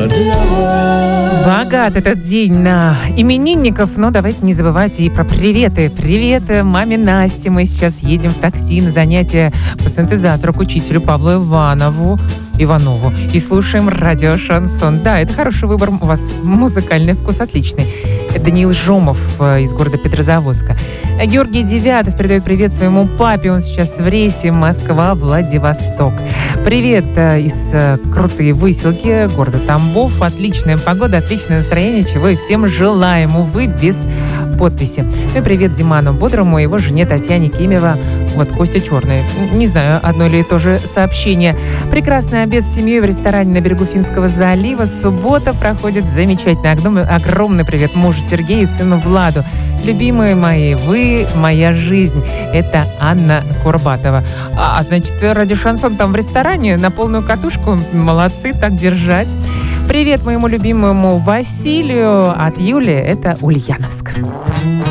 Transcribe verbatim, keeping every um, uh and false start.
для вас. Богат этот день на именинников, но давайте не забывайте и про приветы. Привет маме Насте. Мы сейчас едем в такси на занятия по синтезатору к учителю Павлу Иванову. Иванову. И слушаем радио «Шансон». Да, это хороший выбор. У вас музыкальный вкус отличный. Это Даниил Жомов из города Петрозаводска. Георгий Девятов передает привет своему папе. Он сейчас в рейсе Москва-Владивосток. Привет из Крутые Выселки, города Тамбов. Отличная погода, отличное настроение, чего и всем желаем. Увы, без подписи. Ну и привет Диману Бодрому и его жене Татьяне Кимева. Вот, Костя Черный. Не знаю, одно или то же сообщение. Прекрасный обед с семьей в ресторане на берегу Финского залива. Суббота проходит замечательно. Огромный, огромный привет мужу Сергею и сыну Владу. Любимые мои, вы моя жизнь. Это Анна Курбатова. А, значит, радио «Шансон» там в ресторане на полную катушку. Молодцы, так держать. Привет моему любимому Василию от Юли. Это Ульяновск.